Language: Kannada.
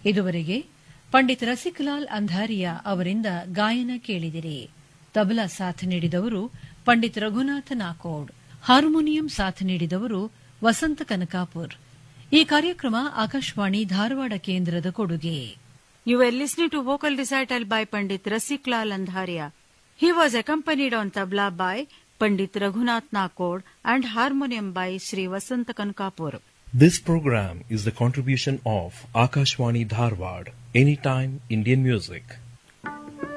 ಇದುವರೆಗೆ ಪಂಡಿತ್ ರಸಿಕಲಾಲ್ ಅಂಧಾರಿಯಾ ಅವರಿಂದ ಗಾಯನ ಕೇಳಿದಿರಿ. ತಬಲಾ ಸಾಥ್ ನೀಡಿದವರು ಪಂಡಿತ್ ರಘುನಾಥ ನಾಕೋಡ್. ಹಾರ್ಮೋನಿಯಂ ಸಾಥ್ ನೀಡಿದವರು ವಸಂತ ಕನಕಾಪುರ್. ಈ ಕಾರ್ಯಕ್ರಮ ಆಕಾಶವಾಣಿ ಧಾರವಾಡ ಕೇಂದ್ರದ ಕೊಡುಗೆ. You were listening to vocal recital by Pandit Rasiklal Andharia. He was accompanied on tabla by Pandit Raghunath Nakod and harmonium by Sri Vasant Kankapur. This program is the contribution of Akashwani Dharwad, Anytime Indian Music.